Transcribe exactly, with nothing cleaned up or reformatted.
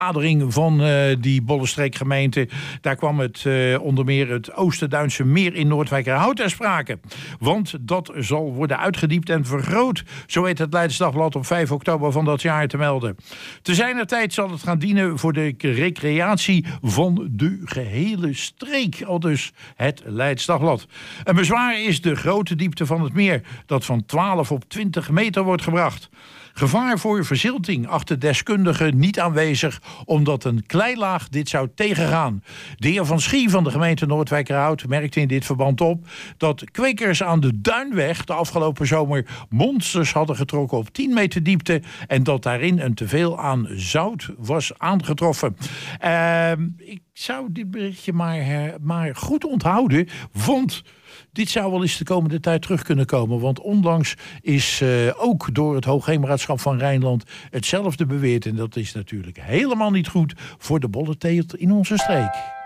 vergadering van uh, die Bollenstreekgemeente. Daar kwam het uh, onder meer het Oosterduinse meer in Noordwijkerhout ter sprake. Want dat zal worden uitgediept en vergroot. Zo weet het Leids Dagblad op vijf oktober van dat jaar te melden. Te zijner tijd zal het gaan dienen voor de recreatie van de gehele streek. Al dus het Leids Dagblad. Een bezwaar is de grote diepte van het meer, dat van twaalf op twintig meter wordt gebracht. Gevaar voor verzilting achter deskundigen niet aanwezig, omdat een kleilaag dit zou tegengaan. De heer Van Schie van de gemeente Noordwijkerhout merkte in dit verband op dat kwekers aan de Duinweg de afgelopen zomer monsters hadden getrokken op tien meter diepte en dat daarin een teveel aan zout was aangetroffen. Uh, ik zou dit berichtje maar, maar goed onthouden, want dit zou wel eens de komende tijd terug kunnen komen. Want onlangs is uh, ook door het Hoogheemraadschap van Rijnland hetzelfde beweerd. En dat is natuurlijk helemaal niet goed voor de bollenteelt in onze streek.